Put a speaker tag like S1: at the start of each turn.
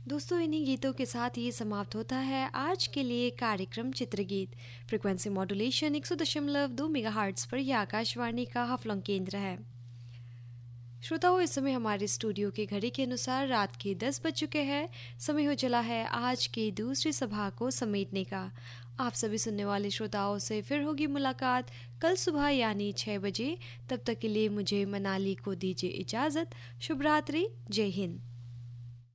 S1: दोस्तों, इन्हीं गीतों के साथ ही समाप्त होता है आज के लिए कार्यक्रम चित्रगीत। फ्रिक्वेंसी मॉड्यूलेशन 100.2 मेगाहर्ट्ज पर यह आकाशवाणी का हफलंग केंद्र है। श्रोताओं, इस समय हमारे स्टूडियो के घड़ी के अनुसार रात के 10 बज चुके हैं। समय हो चला है आज की दूसरी सभा को समेटने का। आप सभी सुनने वाले श्रोताओं से फिर होगी मुलाकात कल सुबह यानी 6 बजे। तब तक के लिए मुझे मनाली को दीजिए इजाज़त। शुभ रात्रि। जय हिंद।